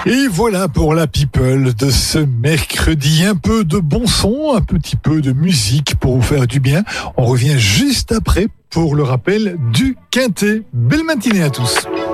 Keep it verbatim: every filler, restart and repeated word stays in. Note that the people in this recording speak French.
Et voilà pour la people de ce mercredi. Un peu de bon son, un petit peu de musique pour vous faire du bien. On revient juste après pour le rappel du Quintet. Belle matinée à tous.